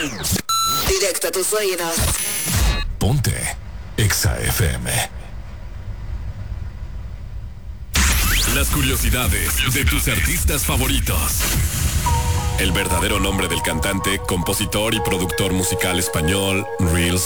Directo a tus oídos. Ponte Exa FM. Las curiosidades de tus artistas favoritos. El verdadero nombre del cantante, compositor y productor musical español, Real